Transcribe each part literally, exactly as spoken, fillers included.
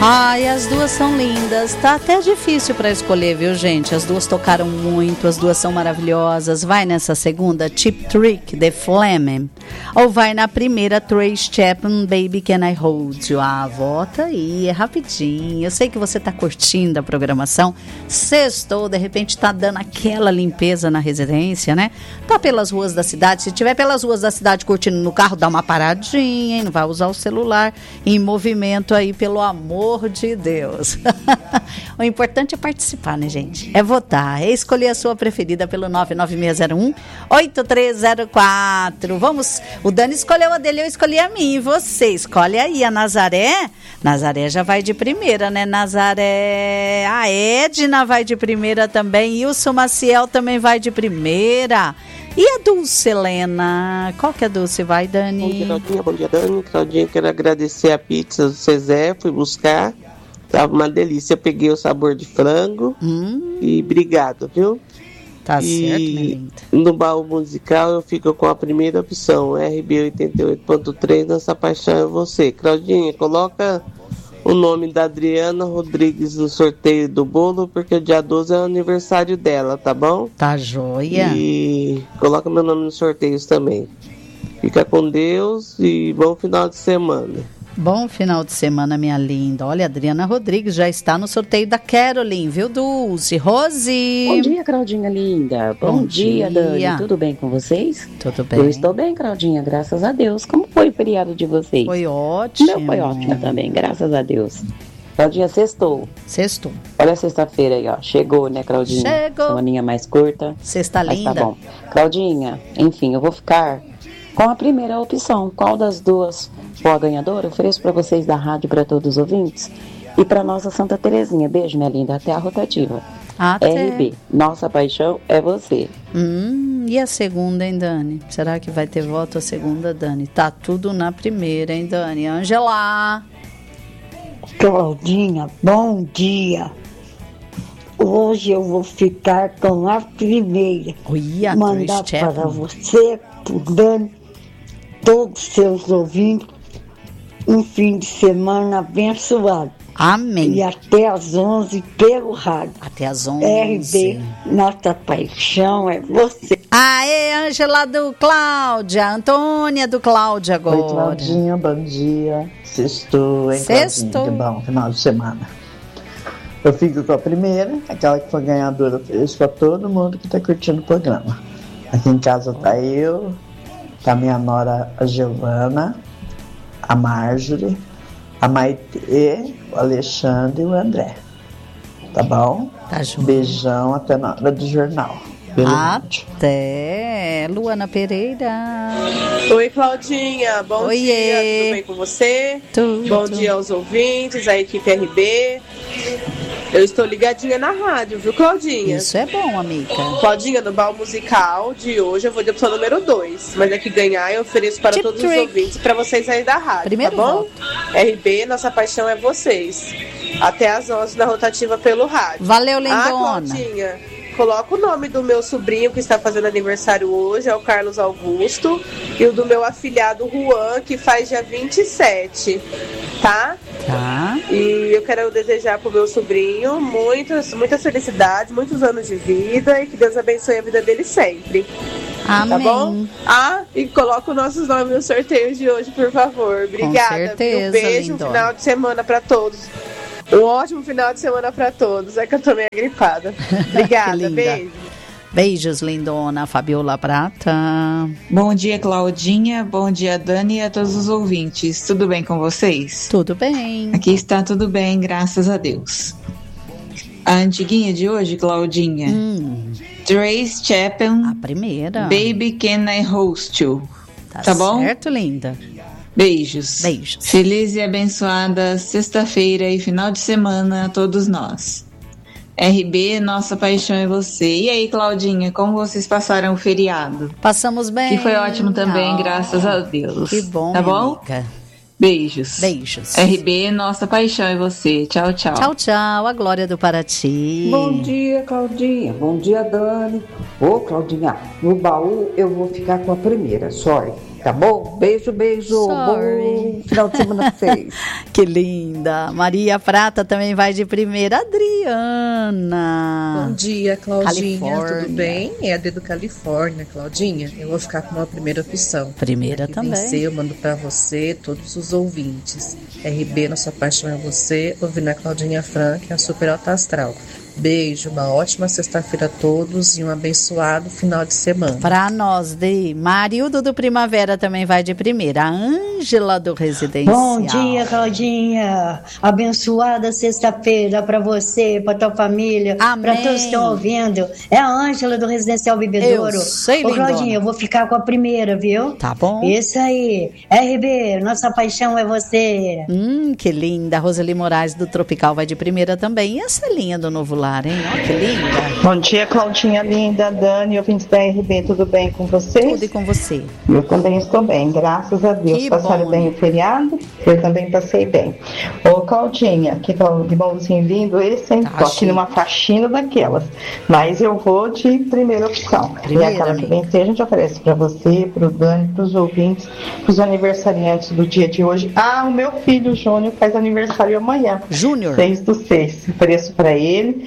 Ai, as duas são lindas. Tá até difícil para escolher, viu, gente? As duas tocaram muito, as duas são maravilhosas. Vai nessa segunda, Cheap Trick, The Flame. Ou vai na primeira, Trace Chapman, Baby Can I Hold You? Ah, volta aí, é rapidinho. Eu sei que você tá curtindo a programação. Sextou, de repente tá dando aquela limpeza na residência, né? Tá pelas ruas da cidade. Se tiver pelas ruas da cidade curtindo no carro, dá uma paradinha, hein? Não vai usar o celular em movimento aí, pelo amor de Deus. O importante é participar, né, gente? É votar, é escolher a sua preferida pelo nove nove seis zero um oito três zero quatro. Vamos, o Dani escolheu a dele, eu escolhi a minha. E você, escolhe aí a Nazaré. Nazaré já vai de primeira, né, Nazaré? A Edna vai de primeira também. E o Maciel também vai de primeira. E a Dulce, Helena? Qual que é a Dulce? Vai, Dani? Bom dia, Claudinha. Bom dia, Dani. Claudinha, quero agradecer a pizza do Cezé. Fui buscar. Tava uma delícia. Peguei o sabor de frango. Hum. E obrigado, viu? Tá e certo, minha linda. No baú musical eu fico com a primeira opção. R B oitenta e oito ponto três. Nossa Paixão é Você. Claudinha, coloca o nome da Adriana Rodrigues no sorteio do bolo, porque o dia doze é o aniversário dela, tá bom? Tá joia. E coloca meu nome nos sorteios também. Fica com Deus e bom final de semana. Bom final de semana, minha linda. Olha, a Adriana Rodrigues já está no sorteio da Caroline, viu, Dulce? Rose! Bom dia, Claudinha linda. Bom, Bom dia, dia, Dani. Tudo bem com vocês? Tudo bem. Eu estou bem, Claudinha, graças a Deus. Como foi o feriado de vocês? Foi ótimo. Meu foi ótimo também, graças a Deus. Claudinha, sextou. Sextou. Olha a sexta-feira aí, ó. Chegou, né, Claudinha? Chegou. Semaninha mais curta. Sexta linda. Tá bom. Claudinha, enfim, eu vou ficar com a primeira opção. Qual das duas for a ganhadora? Ofereço para vocês da rádio, para todos os ouvintes. E para nossa Santa Terezinha. Beijo, minha linda. Até a rotativa. Até. R B, Nossa Paixão é Você. Hum, e a segunda, hein, Dani? Será que vai ter voto a segunda, Dani? Tá tudo na primeira, hein, Dani? Angela. Claudinha, bom dia. Hoje eu vou ficar com a primeira. Olha, mandar para você, pro Dani, todos os seus ouvintes, um fim de semana abençoado. Amém. E até às onze pelo rádio. Até às onze. R B, Nossa Paixão é Você. Aê, Ângela do Cláudia. Antônia do Cláudia agora. Oi, Claudinha, bom dia. Sextou, hein, Sextou. Que bom, final de semana. Eu fico com a primeira, aquela que foi ganhadora. Ofereço para todo mundo que está curtindo o programa. Aqui em casa tá eu, tá minha nora, a Giovana, a Marjorie, a Maitê, o Alexandre e o André. Tá bom? Tá junto. Beijão até na hora do jornal. Até. Luana Pereira. Oi, Claudinha. Bom Oiê. dia. Tudo bem com você? Tudo. Bom dia aos ouvintes, à equipe R B. Eu estou ligadinha na rádio, viu, Claudinha? Isso é bom, amiga. Claudinha, no baú musical de hoje eu vou de opção número dois. Mas é que ganhar eu ofereço para Tip todos trick. os ouvintes, para vocês aí da rádio, Primeiro tá bom? voto. R B, Nossa Paixão é Vocês. Até às onze na rotativa pelo rádio. Valeu, Ah, lindona. Claudinha, coloca o nome do meu sobrinho que está fazendo aniversário hoje, é o Carlos Augusto, e o do meu afilhado Juan, que faz dia vinte e sete, tá? Tá. E eu quero desejar pro meu sobrinho muitas, muitas felicidades, muitos anos de vida e que Deus abençoe a vida dele sempre. Amém. Tá bom? Ah, e coloca os nossos nomes no sorteio de hoje, por favor. Obrigada. Com certeza, Um beijo, um lindona. final de semana pra todos. Um ótimo final de semana pra todos. É que eu tô meio gripada. Obrigada, linda. beijo. Beijos, lindona. Fabiola Prata. Bom dia, Claudinha. Bom dia, Dani, e a todos os ouvintes. Tudo bem com vocês? Tudo bem. Aqui está tudo bem, graças a Deus. A antiguinha de hoje, Claudinha. Hum, Trace Chapman, a primeira. Baby Can I Host You. Tá, tá bom? certo, linda. Beijos. Beijos. Feliz e abençoada sexta-feira e final de semana a todos nós. R B, Nossa Paixão é Você. E aí, Claudinha, como vocês passaram o feriado? Passamos bem. Que foi ótimo também, Ah, graças a Deus. Que bom, tá minha bom? amiga. Beijos. Beijos. R B, Nossa Paixão é Você. Tchau, tchau. Tchau, tchau. A Glória do Paraty. Bom dia, Claudinha. Bom dia, Dani. Ô, Claudinha, no baú eu vou ficar com a primeira, sorry. tá bom? Beijo, beijo. Sorry. Bom final de semana pra vocês. Que linda. Maria Prata também vai de primeira. Adriana. Bom dia, Claudinha. Califórnia. Tudo bem? É a D do Califórnia, Claudinha. Eu vou ficar com a primeira opção. Primeira que também. Vencer, eu mando pra você, todos os ouvintes. R B, Nossa Paixão é Você, ouvindo a Claudinha Frank, a Super Alta Astral. Beijo, uma ótima sexta-feira a todos e um abençoado final de semana. Pra nós, de Marildo do Primavera também vai de primeira. A Ângela do Residencial. Bom dia, Claudinha. Abençoada sexta-feira pra você, pra tua família, Amém. pra todos que estão ouvindo. É a Ângela do Residencial Bebedouro. Eu sei, Ô, lindona. Claudinha, eu vou ficar com a primeira, viu? Tá bom. Isso aí. R B, Nossa Paixão é Você. Hum, que linda. Roseli Moraes do Tropical vai de primeira também. E a Celinha do Novo Lar, hein? Ó, que linda. Bom dia, Claudinha linda, Dani, ouvintes da R B, tudo bem com vocês? Tudo e com você. Eu também estou bem, graças a Deus. Que Passaram bom. bem o feriado? Eu também passei bem. Ô, Claudinha, que bonzinho lindo esse, hein? Tá Tô aqui chique. numa faxina daquelas, mas eu vou de primeira opção. Primeira, e aquela que amiga. vencer, a gente oferece para você, para o Dani, para os ouvintes, para os aniversariantes do dia de hoje. Ah, o meu filho Júnior faz aniversário amanhã. Júnior. seis do seis. Ofereço para ele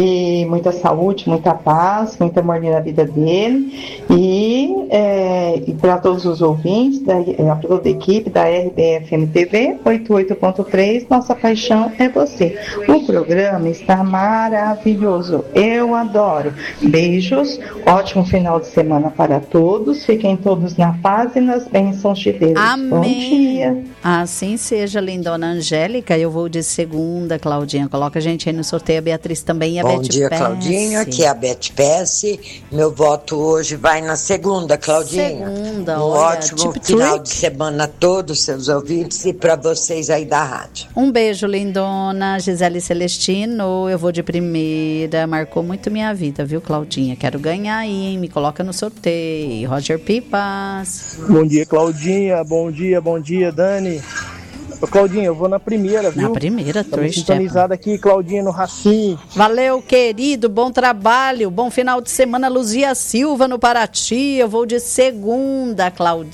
e muita saúde, muita paz, muita harmonia na vida dele e, é, e para todos os ouvintes, da, para toda a equipe da R B F M T V oitenta e oito ponto três, Nossa Paixão é Você. O programa está maravilhoso, eu adoro. Beijos, ótimo final de semana para todos, fiquem todos na paz e nas bênçãos de Deus. Amém. Bom dia. Assim seja, lindona Angélica. Eu vou de segunda, Claudinha. Coloca a gente aí no sorteio. A Beatriz também. A Bom Beth dia, Pesce. Claudinha. Aqui é a Beth Pesce. Meu voto hoje vai na segunda, Claudinha. Segunda, um olha, ótimo Tip final Trick. de semana a todos, seus ouvintes, e para vocês aí da rádio. Um beijo, lindona. Gisele Celestino. Eu vou de primeira. Marcou muito minha vida, viu, Claudinha? Quero ganhar aí, hein? Me coloca no sorteio. Roger Pipas. Bom dia, Claudinha. Bom dia, bom dia, Dani. Ô, Claudinha, eu vou na primeira, viu? Na primeira, Estamos Trish sintonizado aqui, Claudinha, no Racim. Valeu, querido. Bom trabalho. Bom final de semana, Luzia Silva no Paraty. Eu vou de segunda,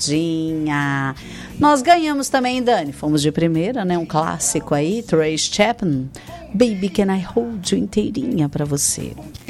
Claudinha. Nós ganhamos também, Dani. Fomos de primeira, né? Um clássico aí, Trace Chapman. Baby, can I hold you inteirinha pra você.